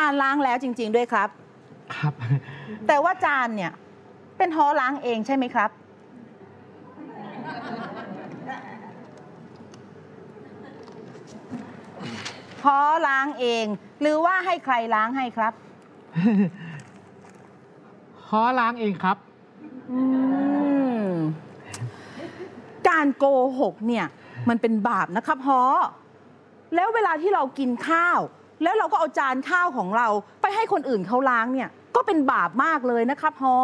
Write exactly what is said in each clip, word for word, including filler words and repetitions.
านล้างแล้วจริงๆด้วยครับครับแต่ว่าจานเนี่ยเป็นฮ้อล้างเองใช่ไหมครับฮ้อล้างเองหรือว่าให้ใครล้างให้ครับฮ้อล้างเองครับอืมการโกหกเนี่ยมันเป็นบาปนะครับฮ้อแล้วเวลาที่เรากินข้าวแล้วเราก็เอาจานข้าวของเราไปให้คนอื่นเขาล้างเนี่ยก็เป็นบาปมากเลยนะครับฮ้อ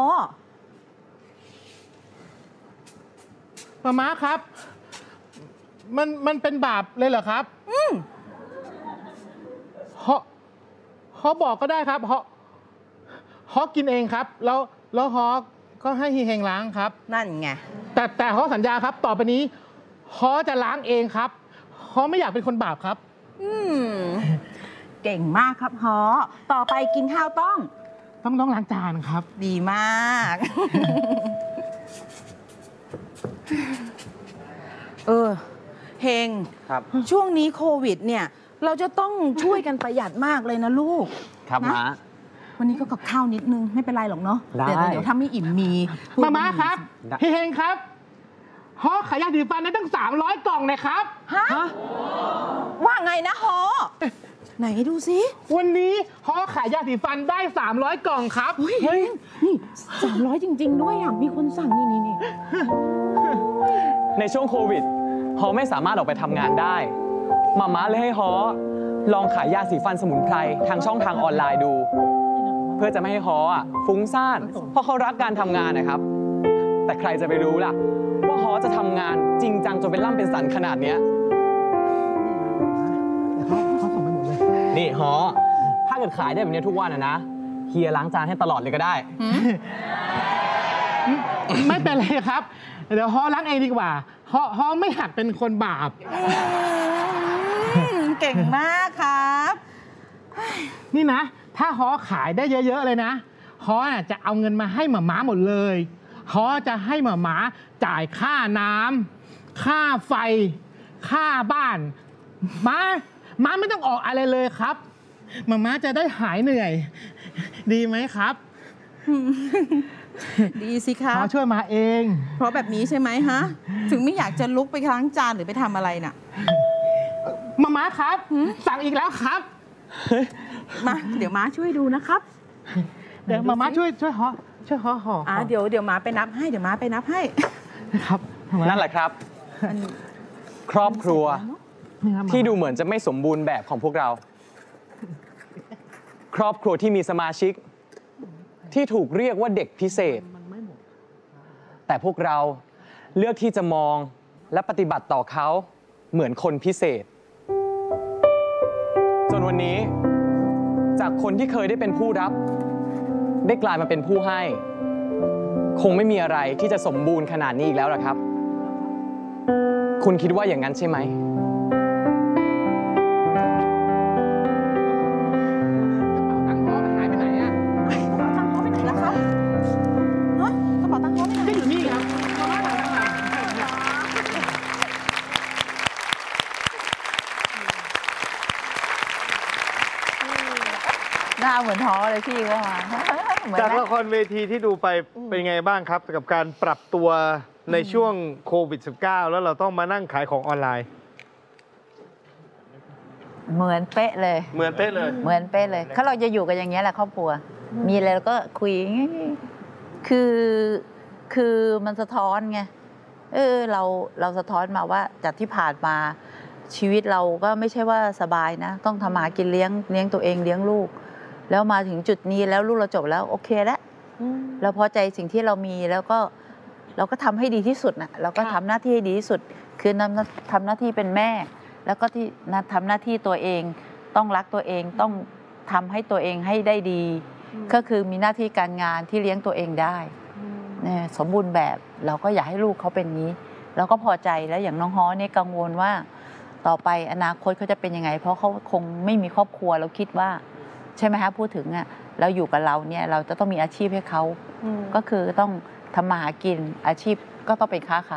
มาม่าครับมันมันเป็นบาปเลยเหรอครับอืมฮอฮอบอกก็ได้ครับฮอฮอกินเองครับแล้วแล้วฮอก็ให้ฮีเฮงล้างครับนั่นไงแต่แต่ฮอสัญญาครับต่อไปนี้ฮอจะล้างเองครับฮอไม่อยากเป็นคนบาปครับอืมเก่งมากครับฮอต่อไปกินข้าวต้องต้องต้องล้างจานครับดีมากเออเฮงครับช่วงนี้โควิดเนี่ยเราจะต้องช่วยกันประหยัดมากเลยนะลูกครับม้าวันนี้ก็กับข้าวนิดนึงไม่เป็นไรหรอกเนาะเดี๋ยวเดี๋ยวถ้าไม่อิ่มมีมาม่าครับเฮงครับฮอขายยาสีฟันได้ตั้งสามร้อยกล่องนะครับฮะว่าไงนะฮอไหนดูสิวันนี้ฮอขายยาสีฟันได้สามร้อยกล่องครับเฮ้ยนี่สามร้อยจริงๆด้วยอ่ะมีคนสั่งนี่นี่นี่ในช่วงโควิดฮอไม่สามารถออกไปทำงานได้มาม่าเลยให้ฮอลองขายยาสีฟันสมุนไพรทางช่องทางออนไลน์ดูเพื่อจะไม่ให้ฮออ่ะฟุ้งซ่านเพราะเขารักการทำงานนะครับแต่ใครจะไปรู้ล่ะว่าฮอจะทำงานจริงจังจนเป็นล่ำเป็นสันขนาดเนี้ยนี่ฮอถ้าเกิดขายได้แบบนี้ทุกวันนะนะเฮียล้างจานให้ตลอดเลยก็ได้ไม่เป็นไรครับเดี๋ยวฮอล้างเองดีกว่าฮอฮอไม่หักเป็นคนบาปเก่งมากครับนี่นะถ้าฮอขายได้เยอะๆเลยนะฮอจะเอาเงินมาให้หม่าม้าหมดเลยฮอจะให้หม่าม้าจ่ายค่าน้ำค่าไฟค่าบ้านม้าม้าไม่ต้องออกอะไรเลยครับหม่าม้าจะได้หายเหนื่อยดีไหมครับดีสิครับฮอช่วยมาเองเพราะแบบนี้ใช่ไหมฮะถึงไม่อยากจะลุกไปล้างจานหรือไปทำอะไรน่ะหม่าม้าครับสั่งอีกแล้วครับมาเดี๋ยวม้าช่วยดูนะครับเดี๋ยวหม่าม้าช่วยช่วยฮอช่วยฮอห่ออ่าเดี๋ยวเดี๋ยวม้าไปนับให้เดี๋ยวม้าไปนับให้ครับนั่นแหละครับครอบครัวที่ดูเหมือนจะไม่สมบูรณ์แบบของพวกเราครอบครัวที่มีสมาชิกที่ถูกเรียกว่าเด็กพิเศษแต่พวกเราเลือกที่จะมองและปฏิบัติต่อเขาเหมือนคนพิเศษจนวันนี้จากคนที่เคยได้เป็นผู้รับได้กลายมาเป็นผู้ให้คงไม่มีอะไรที่จะสมบูรณ์ขนาดนี้อีกแล้วล่ะครับคุณคิดว่าอย่างนั้นใช่ไหมหน้าเหมือนท้อเลยพี่ก็มาจากละครเวทีที่ดูไปเป็นไงบ้างครับกับการปรับตัวในช่วงโควิด สิบเก้า แล้วเราต้องมานั่งขายของออนไลน์เหมือนเป๊ะเลยเหมือนเป๊ะเลยเหมือนเป๊ะเลยถ้าเราจะอยู่กันอย่างเงี้ยแหละครอบครัวมีอะไรเราก็คุยคือคือมันสะท้อนไงเออเราเราสะท้อนมาว่าจากที่ผ่านมาชีวิตเราก็ไม่ใช่ว่าสบายนะต้องทำหากินเลี้ยงเลี้ยงตัวเองเลี้ยงลูกแล้วมาถึงจุดนี้แล้วลูกเราจบแล้วโอเคแล้วเราพอใจสิ่งที่เรามีแล้วก็เราก็ทำให้ดีที่สุดนะเราก็ทำหน้าที่ให้ดีที่สุดคือทำหน้าที่เป็นแม่แล้วก็ที่ทำหน้าที่ตัวเองต้องรักตัวเองต้องทำให้ตัวเองให้ได้ดีก็คือมีหน้าที่การงานที่เลี้ยงตัวเองได้เนี่ยสมบูรณ์แบบเราก็อยากให้ลูกเขาเป็นนี้เราก็พอใจแล้วอย่างน้องฮ้อเนี่ยกังวลว่าต่อไปอนาคตเขาจะเป็นยังไงเพราะเขาคงไม่มีครอบครัวเราคิดว่าใช่ไหมคะพูดถึงอ่ะเราอยู่กับเราเนี่ยเราจะต้องมีอาชีพให้เขาก็คือต้องทำมาหากินอาชีพก็ต้องเป็นค้าขาย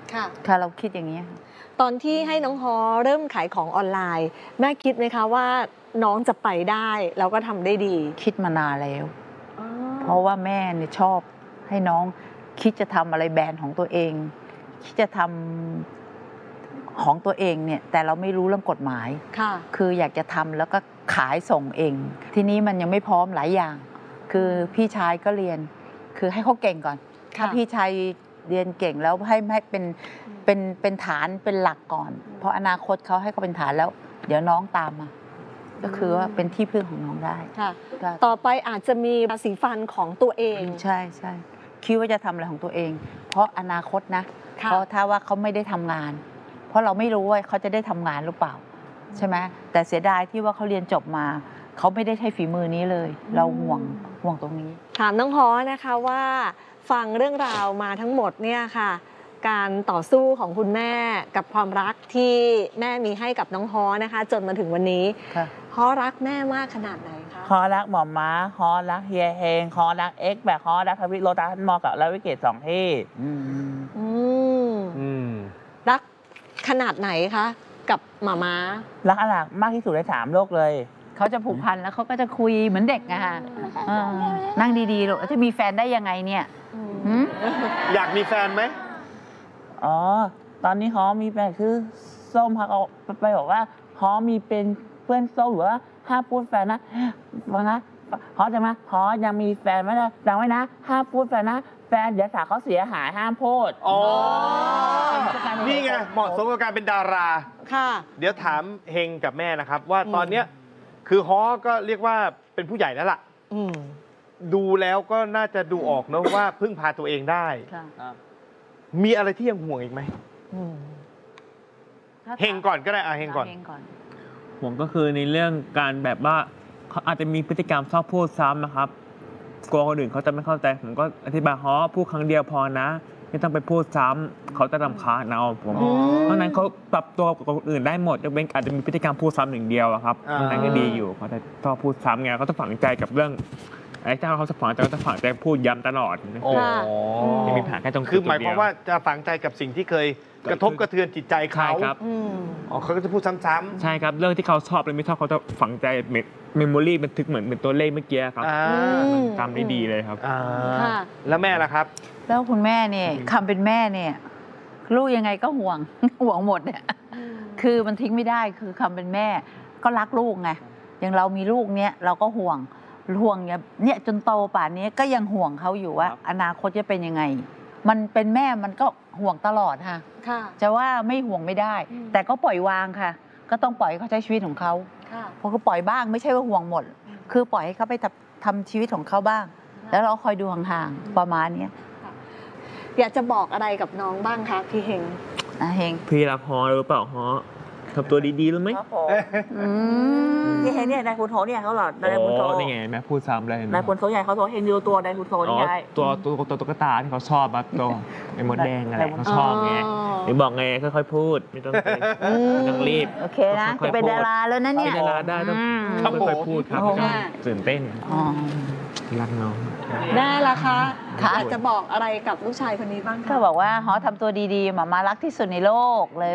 ค่ะค่ะเราคิดอย่างนี้ยตอนที่ให้น้องฮอเริ่มขายของออนไลน์ แม่คิดไหมคะว่าน้องจะไปได้แล้วก็ทำได้ดีคิดมานานแล้วอ๋อเพราะว่าแม่เนี่ยชอบให้น้องคิดจะทำอะไรแบรนด์ของตัวเอง คิดจะทำของตัวเองเนี่ยแต่เราไม่รู้เรื่องกฎหมายค่ะคืออยากจะทำแล้วก็ขายส่งเอง ทีนี้มันยังไม่พร้อมหลายอย่าง คือพี่ชายก็เรียน คือให้เขาเก่งก่อนค่ะถ้าพี่ชายเรียนเก่งแล้วให้ให้เป็นเป็นเป็นฐานเป็นหลักก่อน เพราะอนาคตเขาให้เขาเป็นฐานแล้ว เดี๋ยวน้องตามมา ก็คือว่าเป็นที่พึ่งของน้องได้ค่ะก็ต่อไปอาจจะมียาสีฟันของตัวเองใช่ใช่คิดว่าจะทำอะไรของตัวเอง เพราะอนาคตนะค่ะเพราะถ้าว่าเขาไม่ได้ทำงาน เพราะเราไม่รู้ว่าเขาจะได้ทำงานหรือเปล่า ใช่ไหมแต่เสียดายที่ว่าเขาเรียนจบมา เขาไม่ได้ใช้ฝีมือนี้เลย เราห่วงห่วงตรงนี้ถามน้องฮอนะคะว่าฟังเรื่องราวมาทั้งหมดเนี่ยค่ะ การต่อสู้ของคุณแม่กับความรักที่แม่มีให้กับน้องฮอนะคะ จนมาถึงวันนี้ค่ะฮอรักแม่มากขนาดไหนคะฮอรักหมอม้าฮอรักเฮียเฮงฮอรักเอ็กซ์แบบฮอรักทวิตโลตัสมอกับแล้ววิเกตสองที่อืมอืมอืมรักขนาดไหนคะกับหมาม้ารักอะไรมากที่สุดในสามโลกเลยเขาจะผูกพันแล้วเขาก็จะคุยเหมือนเด็กอะค่ะเออนั่งดีๆลูกแล้วจะมีแฟนได้ยังไงเนี่ยหืมอยากมีแฟนไหมอ๋อ ตอนนี้ฮอมีแฟนคือส้มพักเอาไปบอกว่าฮอมีเป็นเพื่อนส้มหรือว่าห้ามพูดแฟนนะฟังนะฮอจะมาฮอยังมีแฟนไหมนะจำไว้นะห้ามพูดแฟนนะแฟนเดี๋ยวสาวเขาเสียหายห้ามพูดอ๋อ นี่ไงเหมาะสมกับการเป็นดาราค่ะเดี๋ยวถามเฮงกับแม่นะครับ ว่าตอนเนี้ยคือฮอก็เรียกว่าเป็นผู้ใหญ่แล้วล่ะอืมดูแล้วก็น่าจะดูออกนะว่าพึ่งพาตัวเองได้ค่ะมีอะไรที่ยังห่วงอีกไหมอืมเฮงก่อนก็ได้อ่ะเฮงก่อนเฮงก่อนผมก็คือในเรื่องการแบบว่าเขาอาจจะมีพฤติกรรมชอบพูดซ้ำนะครับกลัวคนอื่นเขาจะไม่เข้าใจ ผมก็อธิบายฮอพูดครั้งเดียวพอนะ ไม่ต้องไปพูดซ้ำเขาจะรำคาญเอาผมอืมเพราะฉะนั้นเขาปรับตัวกับคนอื่นได้หมดยกเว้นอาจจะมีพฤติกรรมพูดซ้ำอย่างเดียวอะครับอ่าเพราะฉะนั้นก็ดีอยู่เขาจะชอบพูดซ้ำไงเขาจะฝังใจกับเรื่องไอ้เจ้าเขาจะฝังใจเขาจะฝังใจพูดย้ำตลอดโอ้ค่ะไม่มีปัญหาแค่ตรงคือหมายจุดคเดีวามว่าจะฝังใจกับสิ่งที่เคยกระทบกระเทือนจิตใจใช่เขาครับอืมอ๋อเขาก็จะพูดซ้ำๆใช่ครับเรื่องที่เขาชอบหรือไม่ชอบเขาจะฝังใจเมมโมรี่บันทึกเหมือนเป็นตัวเลขเมื่อกี้ครับอ่าอืมจำได้ดีเลยครับอ่าค่ะแล้วแม่ล่ะครับแล้วคุณแม่เนี่ยคำเป็นแม่เนี่ย ลูกยังไงก็ห่วง ห่วงหมดเนี่ย คือมันทิ้งไม่ได้คือคำเป็นแม่ก็รักลูกไงอย่างเรามีลูกเนี่ยเราก็ห่วงห่วงเนี่ยเนี่ยจนโตป่านนี้ก็ยังห่วงเขาอยู่ว่าครับอนาคตจะเป็นยังไง มันเป็นแม่มันก็ห่วงตลอดค่ะค่ะจะว่าไม่ห่วงไม่ได้อืมแต่ก็ปล่อยวางค่ะ ก็ต้องปล่อยให้เขาใช้ชีวิตของเขาค่ะเพราะเขาปล่อยบ้างไม่ใช่ว่าห่วงหมด คือปล่อยให้เขาไปทำทำชีวิตของเขาบ้าง แล้วเราคอยดูห่างๆประมาณเนี้ยอยากจะบอกอะไรกับน้องบ้างคะพี่เฮงนะเฮงพี่รักฮอหรือเปล่าฮอทำตัวดีๆรู้ไหมครับผมอืมนี่เฮงเนี่ยนายคุณโทเนี่ยเขาหลอดอ๋นายคุณโทอนี่ไงแม่พูดซ้ำเลยเห็นไหมนายคุณโทใหญ่เขาโทเฮงดูตัวนายคุณโทอ๋นี่อไงตัวตัวตัวตุ๊กตาที่เขาชอบอะตัวไอ้มดแดงอะไรเขาชอบไงอ๋อหรือบอกไงค่อยๆพูดไม่ต้องไปไม่ต้องรีบโอเคนะค่อยๆจะเป็นดาราแล้วนะเนี่ยเป็นดาราได้ต้องอืมครับผมค่อยๆพูดครับโอ้ไม่ต้องตื่นเต้นอ๋อรักน้องได้ละคะค่ะอยากจะบอกอะไรกับลูกชายคนนี้บ้างคะก็บอกว่าฮอทำตัวดีๆหมามารักที่สุดในโลกเลย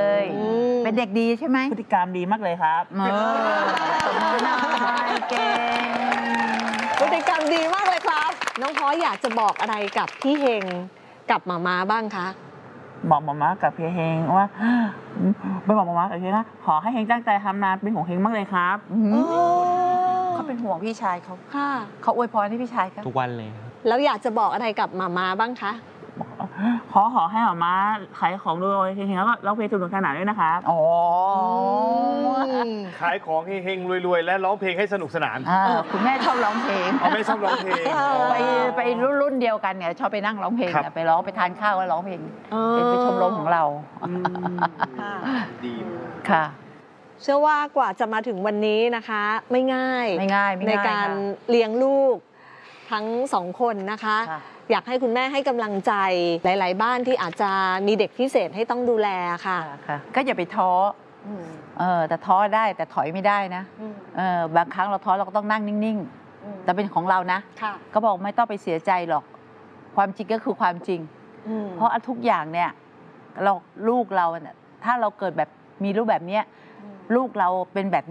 อืมเป็นเด็กดีใช่ไหมพฤติกรรมดีมากเลยครับเออตบมือหน่อยเก่งพฤติกรรมดีมากเลยครับ น้องพออยากจะบอกอะไรกับพี่เฮงกับหมาม้าบ้างคะบอกหมอม้ากับเฮียเฮงว่าไปบอกหมอม้ากับเฮียนะขอให้เฮงตั้งใจทำงานเป็นของเฮงมากเลยครับอืมโอ้เขาเป็นห่วงพี่ชายเขาค่ะเขาอวยพรให้พี่ชายเขาทุกวันเลยครับแล้วอยากจะบอกอะไรกับหมาม้าบ้างคะขอขอให้หมอม้าขายของด้วยเฮงๆแล้วก็ร้องเพลงสนุกสนานด้วยนะครับอ๋อขายของเฮงๆรวยๆ และร้องเพลงให้สนุกสนานอ่าคุณแม่ชอบร้องเพลงเอาไม่ชอบร้องเพลงไปไปรุ่นรุ่นเดียวกันเนี่ยชอบไปนั่งร้องเพลงครับเนี่ยไปร้องไปทานข้าวแล้วร้องเพลงอ๋อเป็นไปชมรมของเราค่ะดีมากค่ะเชื่อว่ากว่าจะมาถึงวันนี้นะคะ ไม่ง่ายไม่ง่ายไม่ในง่ายการค่ะเลี้ยงลูกทั้งสองคนนะคะค่ะอยากให้คุณแม่ให้กำลังใจหลาย ๆ บ้านที่อาจจะมีเด็กพิเศษให้ต้องดูแลค่ะค่ะ ก็อย่าไปท้ออืมเออแต่ท้อได้แต่ถอยไม่ได้นะอืมเออบางครั้งเราท้อเราก็ต้องนั่งนิ่งอืมๆ แต่เป็นของเรานะค่ะก็บอกไม่ต้องไปเสียใจหรอก ความจริงก็คือความจริงอืมเพราะทุกอย่างเนี่ยเราลูกเราเนี่ยถ้าเราเกิดแบบมีลูกแบบเนี้ยลูกเราเป็นแบบ